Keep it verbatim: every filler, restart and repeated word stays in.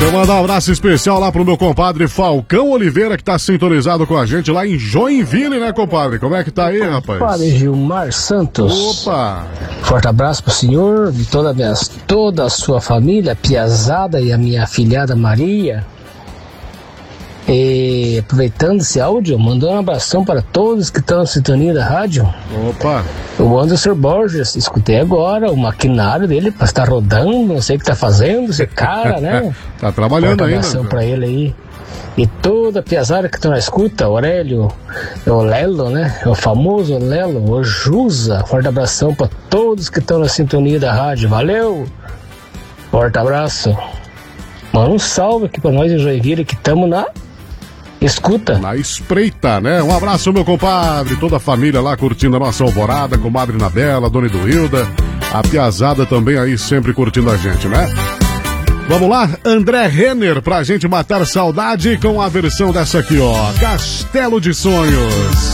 Deixa eu mandar um abraço especial lá pro meu compadre Falcão Oliveira, que tá sintonizado com a gente lá em Joinville, né, compadre? Como é que tá aí, rapaz? Compadre Gilmar Santos. Opa! Forte abraço pro senhor, de toda a, minha, toda a sua família, a Piazada e a minha afilhada Maria. E aproveitando esse áudio, mandando um abração para todos que estão na sintonia da rádio. Opa! O Anderson Borges, escutei agora o maquinário dele, para estar rodando, não sei o que tá fazendo, esse cara, né? Tá trabalhando ainda. Um ainda. abração para ele aí. E toda a piazada que estão na escuta, Aurélio, o Lelo, né? O famoso Lelo, o Jusa. Forte abração para todos que estão na sintonia da rádio. Valeu! Forte abraço. Manda um salve aqui para nós em Joinville, que estamos na escuta. Na espreita, né? Um abraço, meu compadre, toda a família lá curtindo a nossa alvorada, comadre Nabela, dona Eduilda, a piazada também aí sempre curtindo a gente, né? Vamos lá, André Renner, pra gente matar saudade com a versão dessa aqui, ó, Castelo de Sonhos.